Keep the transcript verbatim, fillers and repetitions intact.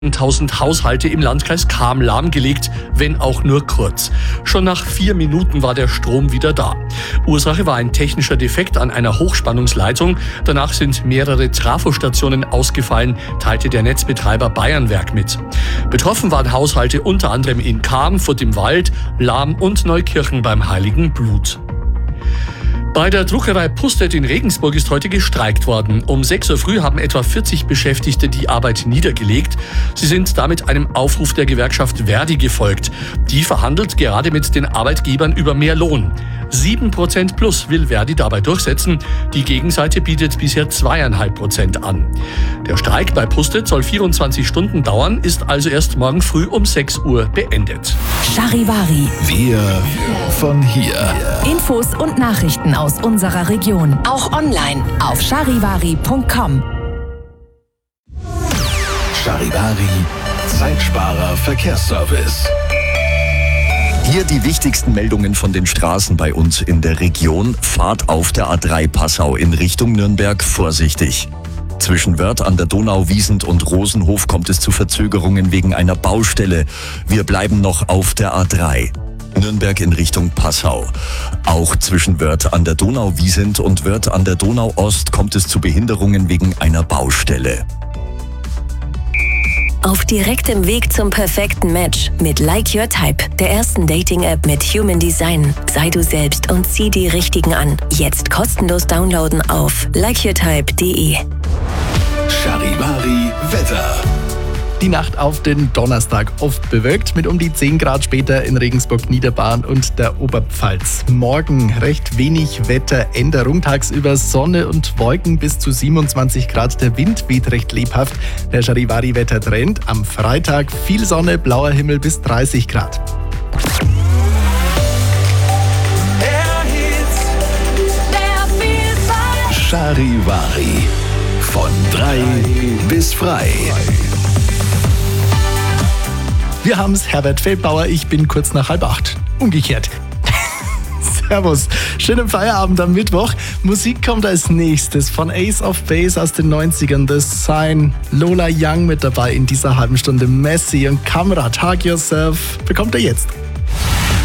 tausend Haushalte im Landkreis Cham lahmgelegt, wenn auch nur kurz. Schon nach vier Minuten war der Strom wieder da. Ursache war ein technischer Defekt an einer Hochspannungsleitung. Danach sind mehrere Trafostationen ausgefallen, teilte der Netzbetreiber Bayernwerk mit. Betroffen waren Haushalte unter anderem in Cham, Furt im Wald, Lahm und Neukirchen beim Heiligen Blut. Bei der Druckerei Pustet in Regensburg ist heute gestreikt worden. Um sechs Uhr früh haben etwa vierzig Beschäftigte die Arbeit niedergelegt. Sie sind damit einem Aufruf der Gewerkschaft Verdi gefolgt. Die verhandelt gerade mit den Arbeitgebern über mehr Lohn. sieben Prozent plus will Verdi dabei durchsetzen. Die Gegenseite bietet bisher zwei Komma fünf Prozent an. Der Streik bei Pustet soll vierundzwanzig Stunden dauern, ist also erst morgen früh um sechs Uhr beendet. Charivari. Wir von hier. Infos und Nachrichten aus unserer Region. Auch online auf charivari punkt com. Charivari, Zeitsparer Verkehrsservice. Hier die wichtigsten Meldungen von den Straßen bei uns in der Region. Fahrt auf der A drei Passau in Richtung Nürnberg vorsichtig. Zwischen Wörth an der Donau, Wiesent und Rosenhof kommt es zu Verzögerungen wegen einer Baustelle. Wir bleiben noch auf der A drei. Nürnberg in Richtung Passau. Auch zwischen Wörth an der Donau, Wiesent und Wörth an der Donau Ost kommt es zu Behinderungen wegen einer Baustelle. Auf direktem Weg zum perfekten Match mit Like Your Type, der ersten Dating-App mit Human Design. Sei du selbst und zieh die Richtigen an. Jetzt kostenlos downloaden auf like your type punkt de. Charivari Wetter. Die Nacht auf den Donnerstag oft bewölkt mit um die zehn Grad, später in Regensburg, Niederbayern und der Oberpfalz. Morgen recht wenig Wetteränderung, tagsüber Sonne und Wolken bis zu siebenundzwanzig Grad. Der Wind weht recht lebhaft. Der Charivari-Wettertrend am Freitag viel Sonne, blauer Himmel bis dreißig Grad. Charivari von drei bis frei. Wir haben's, Herbert Feldbauer, ich bin kurz nach halb acht. Umgekehrt. Servus, schönen Feierabend am Mittwoch. Musik kommt als nächstes von Ace of Base aus den neunzigern, The Sign, Lola Young mit dabei in dieser halben Stunde, Messi und Kamrat, Hug Yourself, bekommt er jetzt.